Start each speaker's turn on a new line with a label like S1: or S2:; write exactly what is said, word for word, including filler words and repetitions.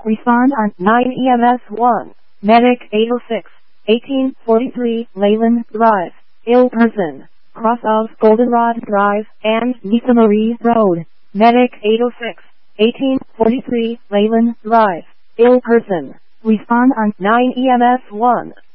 S1: Respond on nine E M S one. Medic eight oh six, eighteen forty-three Leyland Drive, ill person, cross of Goldenrod Drive and Lisa Marie Road. Medic eight oh six, eighteen forty-three Leyland Drive, ill person. Respond on nine E M S one.